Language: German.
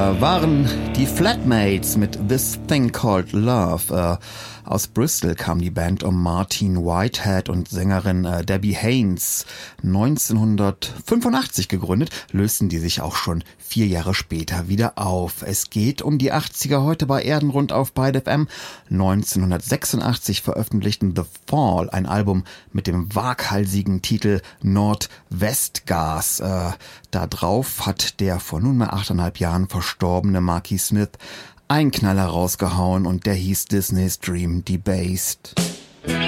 waren die Flatmates mit This Thing Called Love. Aus Bristol kam die Band um Martin Whitehead und Sängerin Debbie Haynes. 1985 gegründet, lösten die sich auch schon 4 Jahre später wieder auf. Es geht um die 80er heute bei Erdenrund auf Byte FM. 1986 veröffentlichten The Fall ein Album mit dem waghalsigen Titel Nordwestgas. Da drauf hat der vor nunmehr 8,5 Jahren verstorbene Marky Smith einen Knaller rausgehauen und der hieß Disney's Dream Debased.